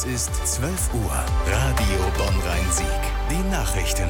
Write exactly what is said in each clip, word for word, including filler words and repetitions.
Es ist zwölf Uhr. Radio Bonn-Rhein-Sieg. Die Nachrichten.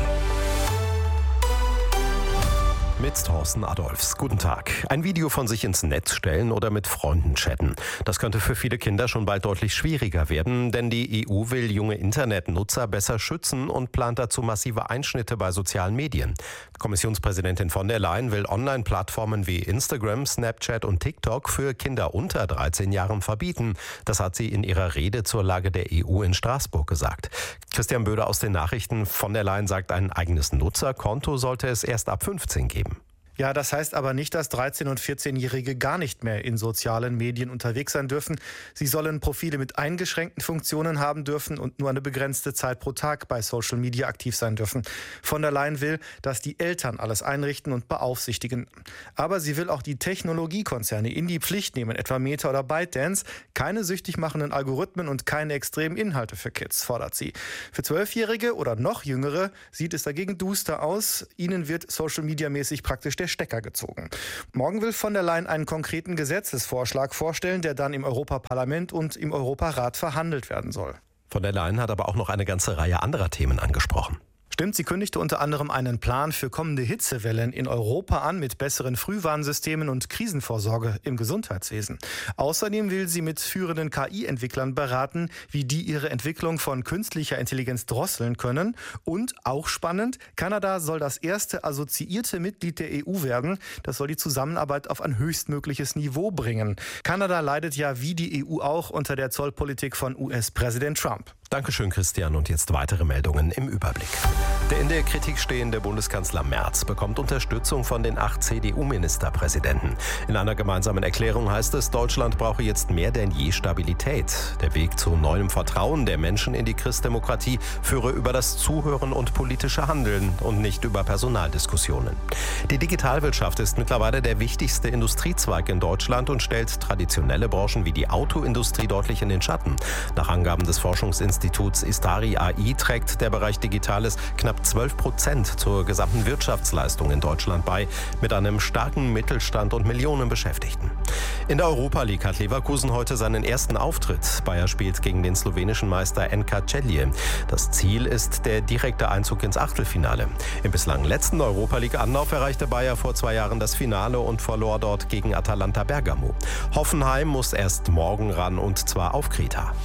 Mit Thorsten Adolfs. Guten Tag. Ein Video von sich ins Netz stellen oder mit Freunden chatten. Das könnte für viele Kinder schon bald deutlich schwieriger werden, denn die E U will junge Internetnutzer besser schützen und plant dazu massive Einschnitte bei sozialen Medien. Kommissionspräsidentin von der Leyen will Online-Plattformen wie Instagram, Snapchat und TikTok für Kinder unter dreizehn Jahren verbieten. Das hat sie in ihrer Rede zur Lage der E U in Straßburg gesagt. Christian Böder aus den Nachrichten. Von der Leyen sagt, ein eigenes Nutzerkonto sollte es erst ab fünfzehn geben. Ja, das heißt aber nicht, dass dreizehn- und vierzehnjährige gar nicht mehr in sozialen Medien unterwegs sein dürfen. Sie sollen Profile mit eingeschränkten Funktionen haben dürfen und nur eine begrenzte Zeit pro Tag bei Social Media aktiv sein dürfen. Von der Leyen will, dass die Eltern alles einrichten und beaufsichtigen. Aber sie will auch die Technologiekonzerne in die Pflicht nehmen, etwa Meta oder ByteDance. Keine süchtig machenden Algorithmen und keine extremen Inhalte für Kids, fordert sie. Für Zwölfjährige oder noch Jüngere sieht es dagegen duster aus. Ihnen wird Social Media mäßig praktisch der Stecker gezogen. Morgen will von der Leyen einen konkreten Gesetzesvorschlag vorstellen, der dann im Europaparlament und im Europarat verhandelt werden soll. Von der Leyen hat aber auch noch eine ganze Reihe anderer Themen angesprochen. Stimmt, sie kündigte unter anderem einen Plan für kommende Hitzewellen in Europa an mit besseren Frühwarnsystemen und Krisenvorsorge im Gesundheitswesen. Außerdem will sie mit führenden K I-Entwicklern beraten, wie die ihre Entwicklung von künstlicher Intelligenz drosseln können. Und auch spannend, Kanada soll das erste assoziierte Mitglied der E U werden. Das soll die Zusammenarbeit auf ein höchstmögliches Niveau bringen. Kanada leidet ja wie die E U auch unter der Zollpolitik von U S-Präsident Trump. Dankeschön, Christian. Und jetzt weitere Meldungen im Überblick. Der in der Kritik stehende Bundeskanzler Merz bekommt Unterstützung von den acht C D U-Ministerpräsidenten. In einer gemeinsamen Erklärung heißt es, Deutschland brauche jetzt mehr denn je Stabilität. Der Weg zu neuem Vertrauen der Menschen in die Christdemokratie führe über das Zuhören und politische Handeln und nicht über Personaldiskussionen. Die Digitalwirtschaft ist mittlerweile der wichtigste Industriezweig in Deutschland und stellt traditionelle Branchen wie die Autoindustrie deutlich in den Schatten. Nach Angaben des Forschungsinstituts Istari A I trägt der Bereich Digitales knapp zwölf Prozent zur gesamten Wirtschaftsleistung in Deutschland bei, mit einem starken Mittelstand und Millionen Beschäftigten. In der Europa League hat Leverkusen heute seinen ersten Auftritt. Bayer spielt gegen den slowenischen Meister N K Celje. Das Ziel ist der direkte Einzug ins Achtelfinale. Im bislang letzten Europa League Anlauf erreichte Bayer vor zwei Jahren das Finale und verlor dort gegen Atalanta Bergamo. Hoffenheim muss erst morgen ran, und zwar auf Kreta.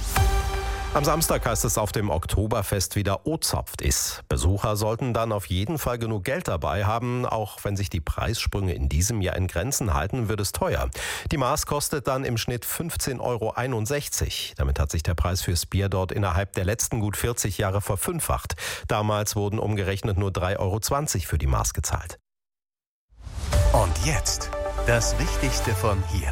Am Samstag heißt es auf dem Oktoberfest wieder O-Zopft ist. Besucher sollten dann auf jeden Fall genug Geld dabei haben. Auch wenn sich die Preissprünge in diesem Jahr in Grenzen halten, wird es teuer. Die Maß kostet dann im Schnitt fünfzehn Euro einundsechzig. Damit hat sich der Preis fürs Bier dort innerhalb der letzten gut vierzig Jahre verfünffacht. Damals wurden umgerechnet nur drei Euro zwanzig für die Maß gezahlt. Und jetzt das Wichtigste von hier.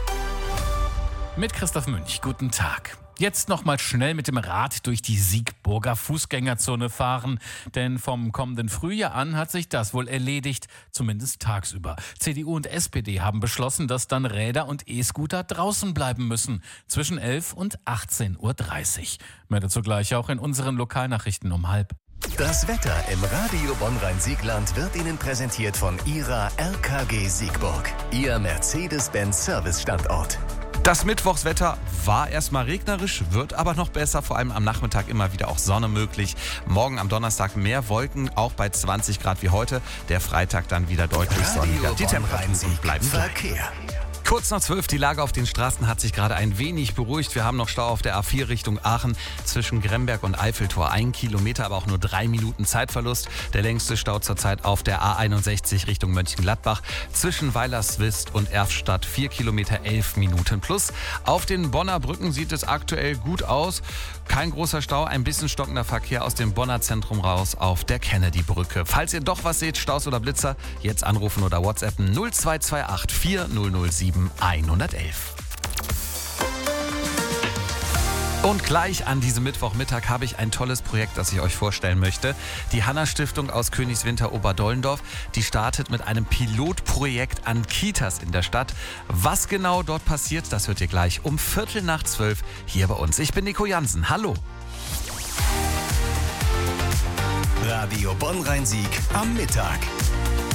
Mit Christoph Münch, guten Tag. Jetzt noch mal schnell mit dem Rad durch die Siegburger Fußgängerzone fahren, denn vom kommenden Frühjahr an hat sich das wohl erledigt, zumindest tagsüber. C D U und S P D haben beschlossen, dass dann Räder und E-Scooter draußen bleiben müssen, zwischen elf und achtzehn Uhr dreißig. Mehr dazu gleich auch in unseren Lokalnachrichten um halb. Das Wetter im Radio Bonn-Rhein-Siegland wird Ihnen präsentiert von Ihrer R K G Siegburg, Ihr Mercedes-Benz-Service-Standort. Das Mittwochswetter war erstmal regnerisch, wird aber noch besser, vor allem am Nachmittag immer wieder auch Sonne möglich. Morgen am Donnerstag mehr Wolken, auch bei zwanzig Grad wie heute. Der Freitag dann wieder deutlich sonniger. Die Temperaturen bleiben gleich. Kurz nach zwölf, die Lage auf den Straßen hat sich gerade ein wenig beruhigt. Wir haben noch Stau auf der A vier Richtung Aachen zwischen Gremberg und Eiffeltor. Ein Kilometer, aber auch nur drei Minuten Zeitverlust. Der längste Stau zurzeit auf der A einundsechzig Richtung Mönchengladbach zwischen Weilerswist und Erftstadt. Vier Kilometer, elf Minuten plus. Auf den Bonner Brücken sieht es aktuell gut aus. Kein großer Stau, ein bisschen stockender Verkehr aus dem Bonner Zentrum raus auf der Kennedy-Brücke. Falls ihr doch was seht, Staus oder Blitzer, jetzt anrufen oder WhatsAppen null zwei zwei acht vier null null sieben hundertelf. Und gleich an diesem Mittwochmittag habe ich ein tolles Projekt, das ich euch vorstellen möchte. Die Hanna-Stiftung aus Königswinter Oberdollendorf, die startet mit einem Pilotprojekt an Kitas in der Stadt. Was genau dort passiert, das hört ihr gleich um Viertel nach zwölf hier bei uns. Ich bin Nico Jansen. Hallo. Radio Bonn-Rhein-Sieg am Mittag.